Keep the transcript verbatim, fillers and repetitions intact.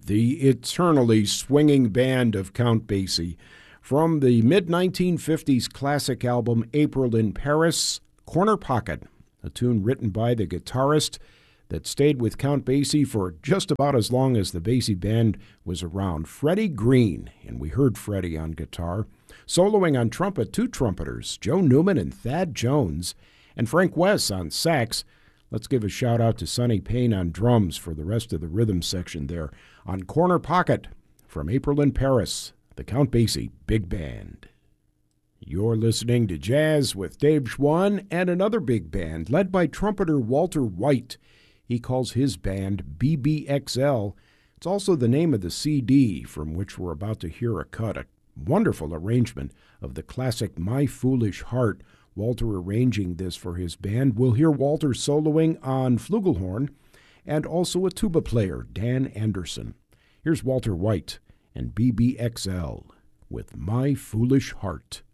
the eternally swinging band of Count Basie. From the mid nineteen fifties classic album April in Paris, Corner Pocket, a tune written by the guitarist that stayed with Count Basie for just about as long as the Basie Band was around, Freddie Green, and we heard Freddie on guitar. Soloing on trumpet, two trumpeters, Joe Newman and Thad Jones, and Frank Wess on sax. Let's give a shout-out to Sonny Payne on drums for the rest of the rhythm section there. On Corner Pocket, from April in Paris, the Count Basie Big Band. You're listening to Jazz with Dave Schwann and another big band led by trumpeter Walter White. He calls his band B B X L. It's also the name of the C D from which we're about to hear a cut, a wonderful arrangement of the classic My Foolish Heart. Walter arranging this for his band. We'll hear Walter soloing on flugelhorn and also a tuba player, Dan Anderson. Here's Walter White and B B X L with My Foolish Heart.